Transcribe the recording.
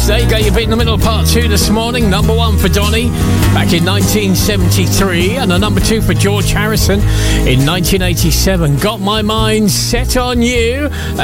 There you go, you've been in the middle of part 2 this morning. Number 1 for Donny back in 1973, and a number 2 for George Harrison in 1987. Got My Mind Set on You.